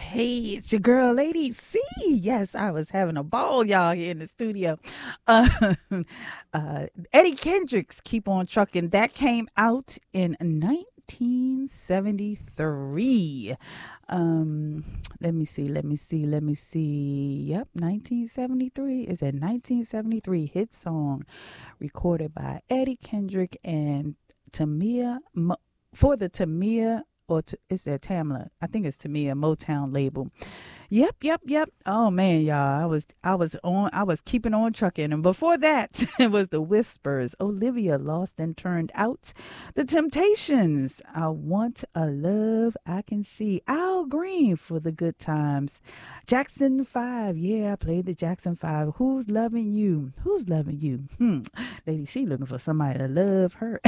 Hey, it's your girl, Lady C. Yes, I was having a ball, y'all, here in the studio. Uh, Eddie Kendricks, Keep on Trucking. That came out in 1973. Let me see. Yep, 1973 is a 1973 hit song recorded by Eddie Kendrick and for the Tamia, it's their Tamla. I think it's Tamia Motown label. Yep. Oh man, y'all. I was keeping on trucking. And before that, it was the Whispers. Olivia Lost and Turned Out. The Temptations. I Want a Love I Can See. Al Green for the Good Times. Jackson 5. Yeah, I played the Jackson 5. Who's Loving You? Who's Loving You? Lady C looking for somebody to love her.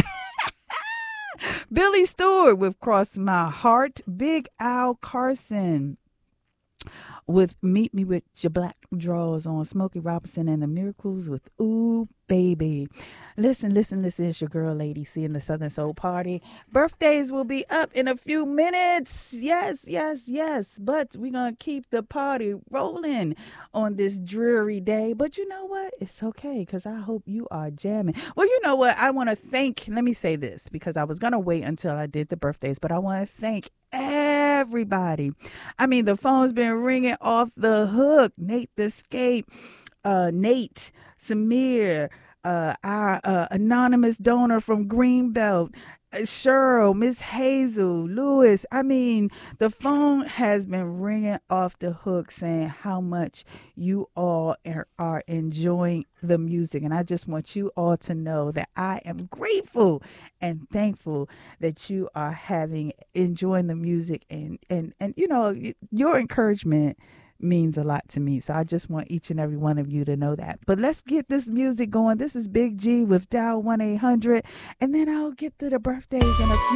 Billy Stewart with Cross My Heart. Big Al Carson with Meet Me With Your Black Drawers On. Smokey Robinson and the Miracles with Ooh Baby. Listen. It's your girl, Lady C, in the Southern Soul Party. Birthdays will be up in a few minutes. Yes. But we're going to keep the party rolling on this dreary day. But you know what? It's okay, because I hope you are jamming. Well, you know what? Let me say this, because I was going to wait until I did the birthdays, but I want to thank everybody. I mean, the phone's been ringing off the hook. Nate the Skate, Nate, Samir, our anonymous donor from Greenbelt, Cheryl, Miss Hazel, Lewis. I mean, the phone has been ringing off the hook saying how much you all are enjoying the music. And I just want you all to know that I am grateful and thankful that you are enjoying the music, and you know, your encouragement means a lot to me. So I just want each and every one of you to know that. But let's get this music going. This is Big G with Dial 1-800, and then I'll get to the birthdays in a few